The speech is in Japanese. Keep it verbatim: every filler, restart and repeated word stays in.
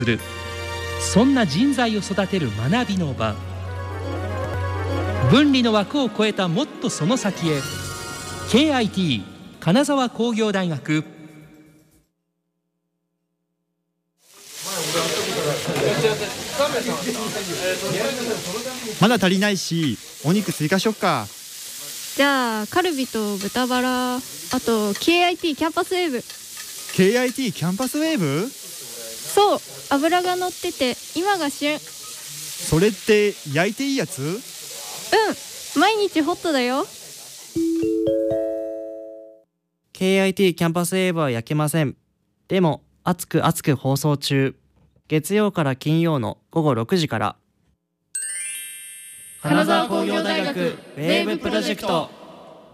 する、そんな人材を育てる学びの場。分離の枠を超えたもっとその先へ。 ケーアイティー 金沢工業大学。 まだ足りないし、お肉追加しよっか。 じゃあカルビと豚バラ、あと ケーアイティー キャンパスウェーブ。 ケーアイティー キャンパスウェーブ？ そう、脂が乗ってて今が旬。 それって焼いていいやつ？ うん、毎日ホットだよ。 ケーアイティー キャンパスウェーブは焼けません。でも熱く熱く放送中。月曜から金曜のごごろくじから。金沢工業大学ウェーブプロジェクト。